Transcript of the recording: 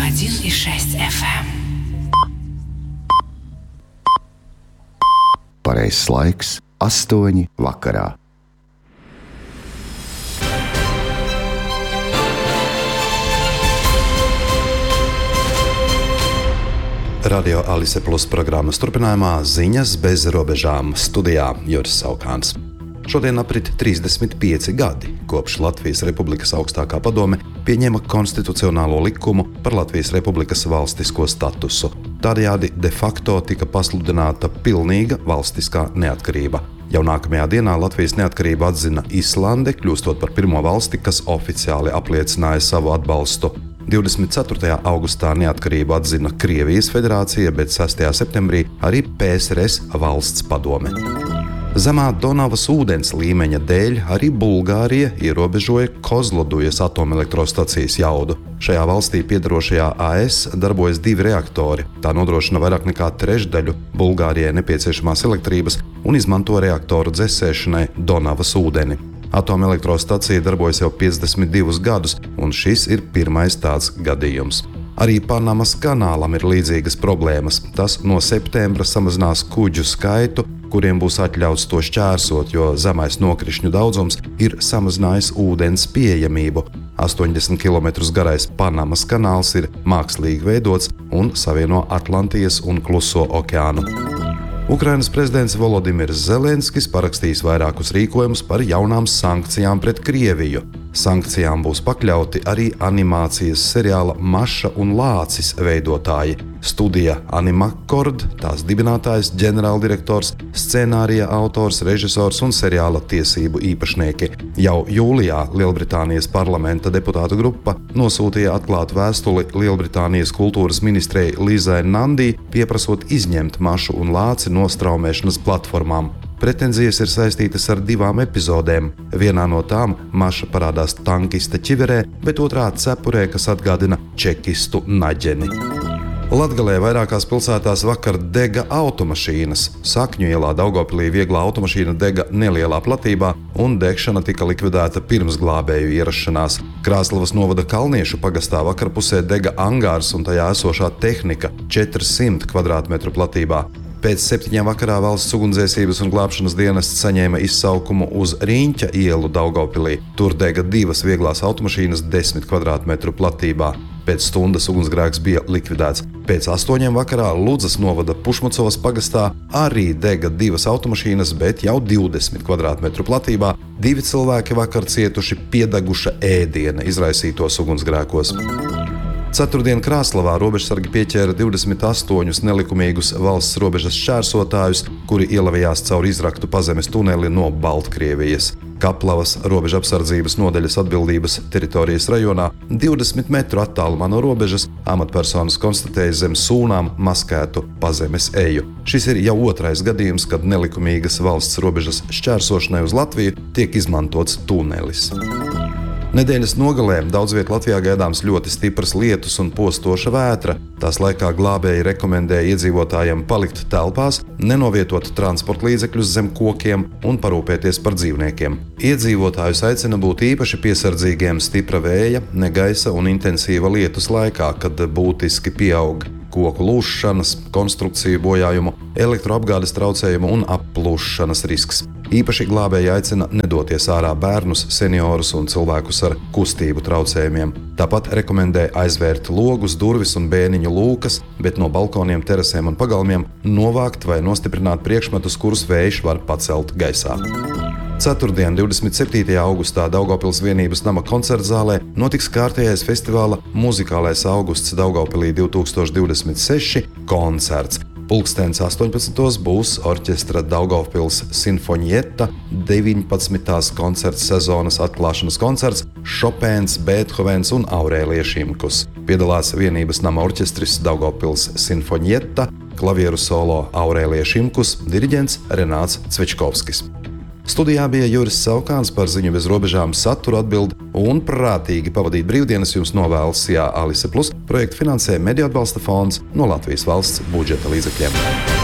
101,6 FM. Pareizs laiks - 8 vakarā. Radio Alise Plus programmas turpinājumā ziņas bez robežām studijā Juris Saukāns. Šodien aprit 35 gadi, kopš Latvijas Republikas augstākā padome pieņēma konstitucionālo likumu par Latvijas Republikas valstisko statusu. Tādējādi de facto tika pasludināta pilnīga valstiskā neatkarība. Jau nākamajā dienā Latvijas neatkarību atzina Islande, kļūstot par pirmo valsti, kas oficiāli apliecināja savu atbalstu. 24. augustā neatkarību atzina Krievijas federācija, bet 6. septembrī arī PSRS valsts padome. Zemā Donavas ūdens līmeņa dēļ arī Bulgārija ierobežoja Kozlodujas atomelektrostacijas jaudu. Šajā valstī piedarošajā AS darbojas 2 reaktori. Tā nodrošina vairāk nekā trešdaļu Bulgārijai nepieciešamās elektrības un izmanto reaktoru dzesēšanai Donavas ūdeni. Atomelektrostacija darbojas jau 52 gadus, un šis ir pirmais tāds gadījums. Arī Panamas kanālam ir līdzīgas problēmas. Tas no septembra samazinās kuģu skaitu, kuriem būs atļauts to šķērsot, jo zemais nokrišņu daudzums ir samazinājis ūdens pieejamību. 80 km garais Panamas kanāls ir mākslīgi veidots un savieno Atlantijas un Kluso okeānu. Ukrainas prezidents Volodimirs Zelenskis parakstījis vairākus rīkojumus par jaunām sankcijām pret Krieviju. Sankcijām būs pakļauti arī animācijas seriāla Maša un Lācis veidotāji. Studija Animacord, tās dibinātājs, ģenerāldirektors, scenārija autors, režisors un seriāla tiesību īpašnieki. Jau jūlijā Lielbritānijas parlamenta deputātu grupa nosūtīja atklātu vēstuli Lielbritānijas kultūras ministrei Līzai Nandī, pieprasot izņemt Mašu un Lāci no straumēšanas platformām. Pretenzijas ir saistītas ar 2 epizodēm. Vienā no tām Maša parādās tankista ķiverē, bet otrā cepurē, kas atgādina čekistu naģeni. Latgalē vairākās pilsētās vakar dega automašīnas. Sakņu ielā Daugavpilī vieglā automašīna dega nelielā platībā, un degšana tika likvidēta pirms glābēju ierašanās. Krāslavas novada Kalniešu pagastā vakarpusē dega angārs un tajā esošā tehnika 400 kvadrātmetru platībā. Pēc 7 vakarā valsts ugunsdzēsības un glābšanas dienests saņēma izsaukumu uz Rīņķa ielu Daugavpilī. Tur dega 2 vieglās automašīnas 10 kvadrātmetru platībā. Pēc stundas ugunsgrēks bija likvidēts. Pēc 8 vakarā Ludzas novada Pušmucovas pagastā arī dega 2 automašīnas, bet jau 20 kvadrātmetru platībā. 2 cilvēki vakar cietuši piedeguša ēdiena izraisītos ugunsgrēkos. Ceturtdien Krāslavā robežsargi pieķēra 28 nelikumīgus valsts robežas šķērsotājus, kuri ielavījās caur izraktu pazemes tuneli no Baltkrievijas. Kaplavas robežapsardzības nodaļas atbildības teritorijas rajonā 20 metru attālumā no robežas amatpersonas konstatēja zem sūnām maskētu pazemes eju. Šis ir jau 2. gadījums, kad nelikumīgas valsts robežas šķērsošanai uz Latviju tiek izmantots tunelis. Nedēļas nogalē daudz viet Latvijā gaidāms ļoti stipras lietus un postoša vētra. Tās laikā glābēji rekomendēja iedzīvotājiem palikt telpās, nenovietot transporta līdzekļus zem kokiem un parūpēties par dzīvniekiem. Iedzīvotājus aicina būt īpaši piesardzīgiem stipra vēja, negaisa un intensīva lietus laikā, kad būtiski pieaug koku lūššanas, konstrukciju bojājumu, elektroapgādes traucējumu un applūšanas risks. Īpaši glābēji aicina nedoties ārā bērnus, seniorus un cilvēkus ar kustību traucējumiem. Tāpat rekomendē aizvērt logus, durvis un bēniņu lūkas, bet no balkoniem, terasēm un pagalmiem novākt vai nostiprināt priekšmetus, kurus vējš var pacelt gaisā. Ceturtdien, 27. augustā Daugavpils vienības nama koncertzālē notiks kārtējais festivāla Muzikālais augusts Daugavpilī 2026 koncerts. Pulkstens 18. būs orķestra Daugavpils Sinfonietta 19. koncerta sezonas atklāšanas koncerts Šopēns, Bēthovens un Aurēlija Šimkus. Piedalās vienības nama orķestris Daugavpils Sinfonietta, klavieru solo Aurēlija Šimkus, diriģents Renāts Cvečkovskis. Studijā bija Juris Saukāns, par ziņu bez robežām saturu atbild un prātīgi pavadīt brīvdienas jums novēlas Alise Plus. Projektu finansē Mediju atbalsta fonds no Latvijas valsts budžeta līdzekļiem.